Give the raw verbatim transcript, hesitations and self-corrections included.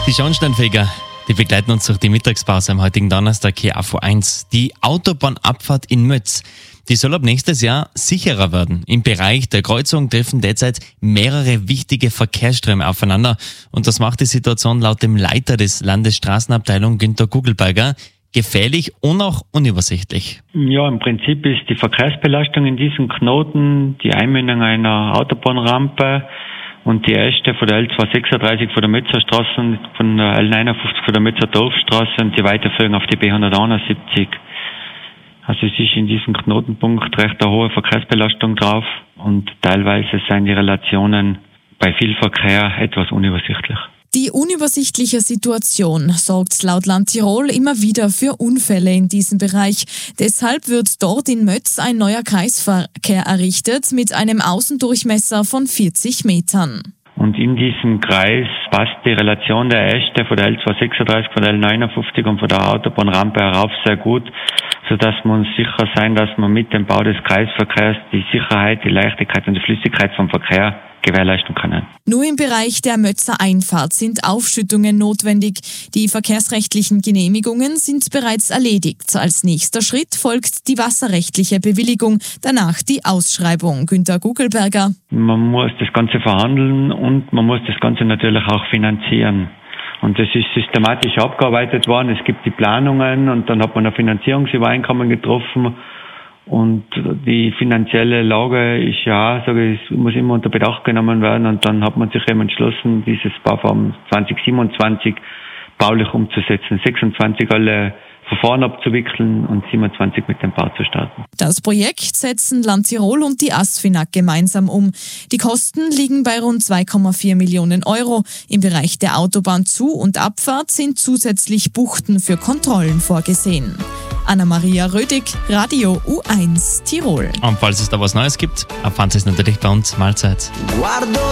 Die Schornsteinfeger, die begleiten uns durch die Mittagspause am heutigen Donnerstag hier A V eins. Die Autobahnabfahrt in Mötz, die soll ab nächstes Jahr sicherer werden. Im Bereich der Kreuzung treffen derzeit mehrere wichtige Verkehrsströme aufeinander. Und das macht die Situation laut dem Leiter des Landesstraßenabteilung Günter Gugelberger gefährlich und auch unübersichtlich. Ja, im Prinzip ist die Verkehrsbelastung in diesem Knoten die Einmündung einer Autobahnrampe und die erste von der L zweihundertsechsunddreißig von der Mötzer Straße und von der L neunundfünfzig von der Mötzer Dorfstraße und die Weiterführung auf die B hunderteinundsiebzig. Also es ist in diesem Knotenpunkt recht eine hohe Verkehrsbelastung drauf und teilweise sind die Relationen bei viel Verkehr etwas unübersichtlich. Die unübersichtliche Situation sorgt laut Land Tirol immer wieder für Unfälle in diesem Bereich. Deshalb wird dort in Mötz ein neuer Kreisverkehr errichtet mit einem Außendurchmesser von vierzig Metern. Und in diesem Kreis passt die Relation der erste von der L zweihundertsechsunddreißig, von der L neunundfünfzig und von der Autobahnrampe herauf sehr gut, sodass wir uns sicher sein, dass man mit dem Bau des Kreisverkehrs die Sicherheit, die Leichtigkeit und die Flüssigkeit vom Verkehr gewährleisten können. Nur im Bereich der Mötzer Einfahrt sind Aufschüttungen notwendig. Die verkehrsrechtlichen Genehmigungen sind bereits erledigt. Als nächster Schritt folgt die wasserrechtliche Bewilligung, danach die Ausschreibung. Günter Gugelberger. Man muss das Ganze verhandeln und man muss das Ganze natürlich auch finanzieren. Und das ist systematisch abgearbeitet worden. Es gibt die Planungen und dann hat man ein Finanzierungsübereinkommen getroffen. Und die finanzielle Lage ist ja, sage ich, muss immer unter Bedacht genommen werden. Und dann hat man sich eben entschlossen, dieses Bauvorhaben zwanzig siebenundzwanzig baulich umzusetzen, sechsundzwanzig alle Verfahren abzuwickeln und siebenundzwanzig mit dem Bau zu starten. Das Projekt setzen Land Tirol und die ASFINAG gemeinsam um. Die Kosten liegen bei rund zwei Komma vier Millionen Euro. Im Bereich der Autobahnzu- und Abfahrt sind zusätzlich Buchten für Kontrollen vorgesehen. Anna-Maria Rödig, Radio U eins Tirol. Und falls es da was Neues gibt, erfahren Sie es natürlich bei uns. Mahlzeit.